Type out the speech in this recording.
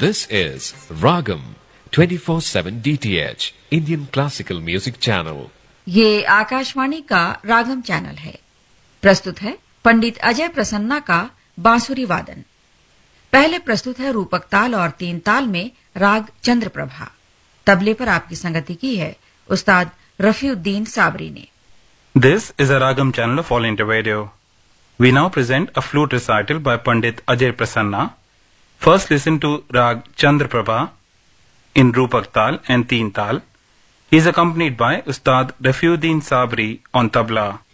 This is Ragam 24/7 DTH Indian Classical Music Channel. ये आकाशवाणी का रागम channel है। प्रस्तुत है पंडित अजय प्रसन्ना का बांसुरी वादन। पहले प्रस्तुत है रूपक ताल और तीन ताल में राग चंद्रप्रभा। तबले पर आपकी संगति की है उस्ताद रफीउद्दीन साबरी ने। This is a Ragam channel of All India Radio. We now present a flute recital by Pandit Ajay Prasanna. First listen to Rag Chandraprabha in Rupak Tal and Teen Tal. He is accompanied by Ustad Rafiuddin Sabri on tabla